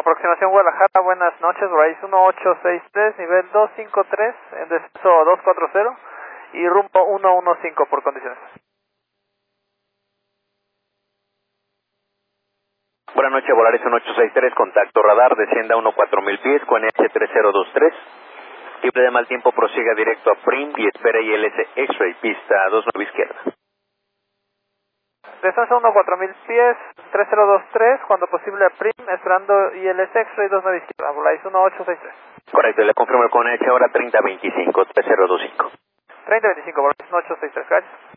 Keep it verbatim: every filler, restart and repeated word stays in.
Aproximación Guadalajara, buenas noches, Volaris uno ocho seis tres, nivel dos cinco tres, en descenso dos cuatro cero y rumbo uno uno cinco por condiciones. Buenas noches, Volaris uno ocho seis tres, contacto radar, descienda uno cuatro mil pies con H tres cero dos tres. Libre de mal tiempo, prosiga directo a Prim y espera I L S X-Ray, pista dos nueve izquierda. Descenso uno cuatro mil pies, tres cero dos tres, cuando posible a Prim, esperando I L S X-Ray dos nueve izquierda, Volaris uno ocho seis tres. Correcto, le confirmo con H ahora treinta veinticinco, tres cero dos cinco. treinta veinticinco, Volaris uno ocho seis tres, gracias.